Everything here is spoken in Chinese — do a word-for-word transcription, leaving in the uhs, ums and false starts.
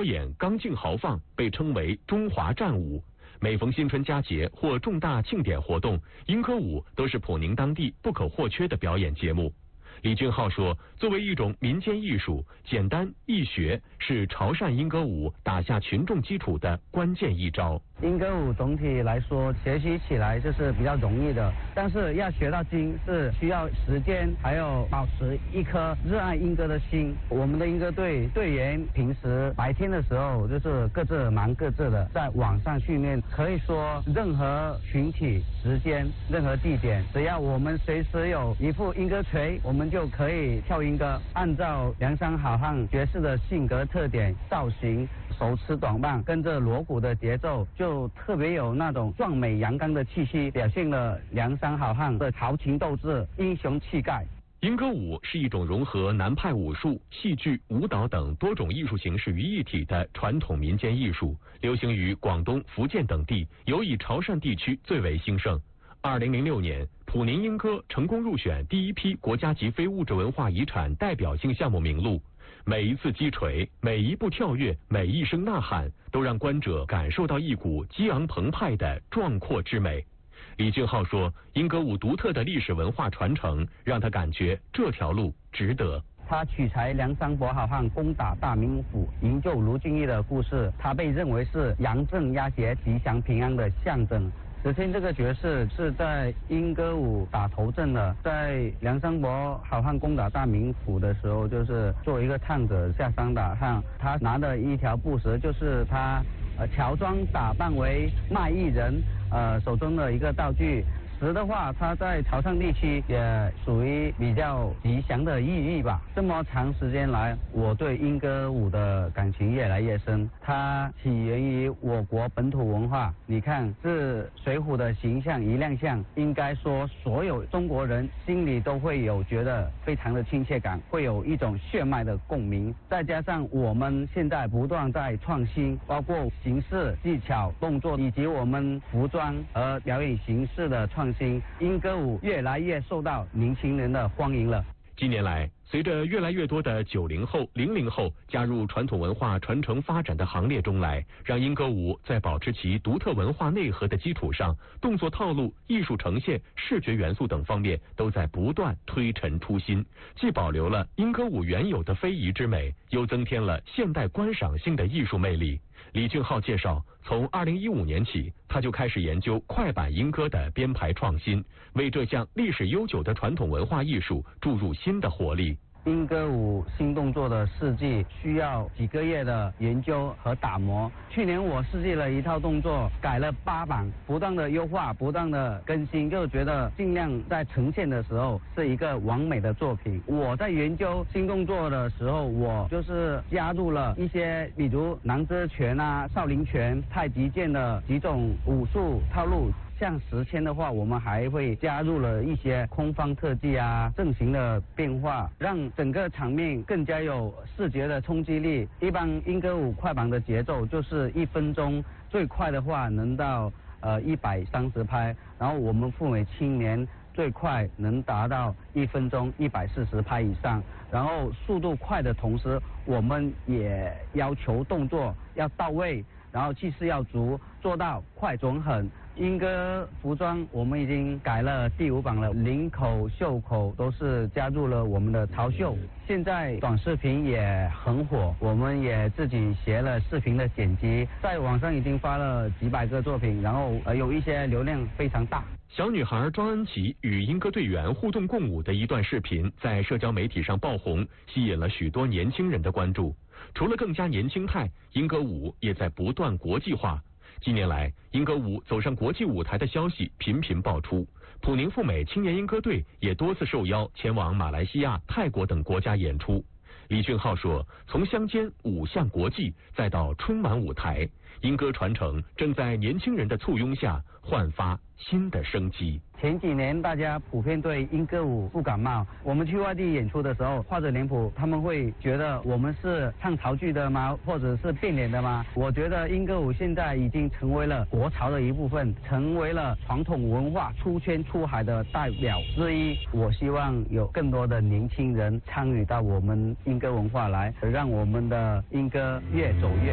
表演刚劲豪放，被称为中华战舞。每逢新春佳节或重大庆典活动，莺歌舞都是普宁当地不可或缺的表演节目。李俊浩说，作为一种民间艺术，简单易学是潮汕莺歌舞打下群众基础的关键一招。 莺歌舞总体来说学习起来就是比较容易的，但是要学到精是需要时间，还有保持一颗热爱莺歌的心。我们的莺歌队队员平时白天的时候就是各自忙各自的，在网上训练，可以说任何群体、时间、任何地点，只要我们随时有一副莺歌锤，我们就可以跳莺歌。按照梁山好汉爵士的性格特点、造型、手持短棒，跟着锣鼓的节奏，就特别有那种壮美阳刚的气息，表现了梁山好汉的豪情斗志、英雄气概。 莺歌舞是一种融合南派武术、戏剧、舞蹈等多种艺术形式于一体的传统民间艺术，流行于广东、福建等地，尤以潮汕地区最为兴盛。二零零六年，普宁莺歌成功入选第一批国家级非物质文化遗产代表性项目名录。每一次击锤，每一步跳跃，每一声呐喊，都让观者感受到一股激昂澎湃的壮阔之美。李俊浩说，莺歌舞独特的历史文化传承，让他感觉这条路值得。 他取材梁山伯好汉攻打大名府、营救卢俊义的故事，他被认为是杨震压邪、吉祥平安的象征。石天这个角色是在莺歌舞打头阵的，在梁山伯好汉攻打大名府的时候，就是作为一个探子下山打探，他拿的一条布蛇，就是他呃乔装打扮为卖艺人呃手中的一个道具。石的话，它在潮汕地区也属于比较吉祥的寓意吧。这么长时间来，我对莺歌舞的感情越来越深。它起源于我国本土文化。你看，这水浒的形象一亮相，应该说所有中国人心里都会有觉得非常的亲切感，会有一种血脉的共鸣。再加上我们现在不断在创新，包括形式、技巧、动作以及我们服装和表演形式的创新。莺歌舞越来越受到年轻人的欢迎了。 近年来，随着越来越多的九零后、零零后加入传统文化传承发展的行列中来，让莺歌舞在保持其独特文化内核的基础上，动作套路、艺术呈现、视觉元素等方面都在不断推陈出新，既保留了莺歌舞原有的非遗之美，又增添了现代观赏性的艺术魅力。李俊浩介绍，从二零一五年起，他就开始研究快板莺歌的编排创新，为这项历史悠久的传统文化艺术注入新的活力。 莺歌舞新动作的设计需要几个月的研究和打磨。去年我设计了一套动作，改了八版，不断的优化，不断的更新，就觉得尽量在呈现的时候是一个完美的作品。我在研究新动作的时候，我就是加入了一些，比如南之拳啊、少林拳、太极剑的几种武术套路。像石阡的话，我们还会加入了一些空方特技啊、阵型的变化，让整个场面更加有视觉的冲击力。一般莺歌舞快板的节奏就是一分钟，最快的话能到呃一百三十拍，然后我们赴美青年最快能达到一分钟一百四十拍以上。然后速度快的同时，我们也要求动作要到位，然后气势要足，做到快准狠。莺歌服装我们已经改了第五版了，领口、袖口都是加入了我们的潮绣。现在短视频也很火，我们也自己学了视频的剪辑，在网上已经发了几百个作品，然后呃有一些流量非常大。 小女孩庄恩琪与莺歌队员互动共舞的一段视频在社交媒体上爆红，吸引了许多年轻人的关注。除了更加年轻态，莺歌舞也在不断国际化。近年来，莺歌舞走上国际舞台的消息频频爆出，普宁赴美青年莺歌队也多次受邀前往马来西亚、泰国等国家演出。李俊浩说，从乡间舞向国际，再到春晚舞台，莺歌传承正在年轻人的簇拥下焕发新的生机。 前几年大家普遍对莺歌舞不感冒，我们去外地演出的时候，画着脸谱，他们会觉得我们是唱潮剧的吗？或者是变脸的吗？我觉得莺歌舞现在已经成为了国潮的一部分，成为了传统文化出圈出海的代表之一。我希望有更多的年轻人参与到我们莺歌文化来，让我们的莺歌越走越